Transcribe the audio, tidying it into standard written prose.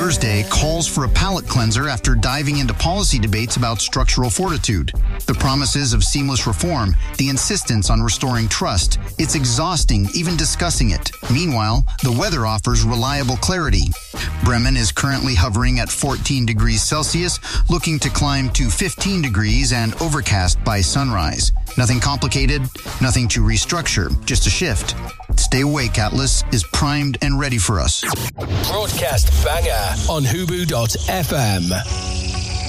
Thursday calls for a palate cleanser after diving into policy debates about structural fortitude. The promises of seamless reform, the insistence on restoring trust. It's exhausting even discussing it. Meanwhile, the weather offers reliable clarity. Bremen is currently hovering at 14 degrees Celsius, looking to climb to 15 degrees and overcast by sunrise. Nothing complicated, nothing to restructure, just a shift. Stay awake, Atlas is primed and ready for us. Broadcast banger on Hubu.fm.